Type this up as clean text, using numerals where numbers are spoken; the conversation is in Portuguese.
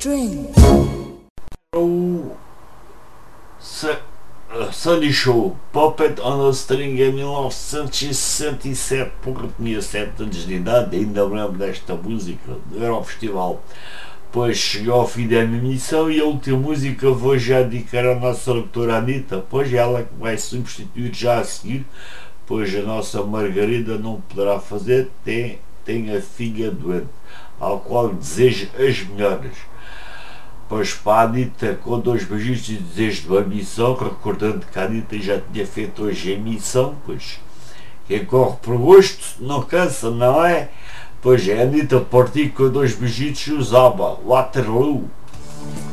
String. O Sunny Show, Puppet on a String, em 1967, porque tinha 7 anos de idade, ainda me lembro desta música, era ao festival. Pois chegou ao fim da minha missão e a última música vou já dedicar à nossa doutora Anitta, pois ela que vai substituir já a seguir, pois a nossa Margarida não poderá fazer, tem a filha doente, ao qual desejo as melhores. Pois para a Anitta, com 2 beijos e desejo de boa missão, recordando que a Anitta já tinha feito hoje a missão, pois quem corre por gosto não cansa, não é? Pois é, a Anitta partiu com 2 beijos e usava Waterloo.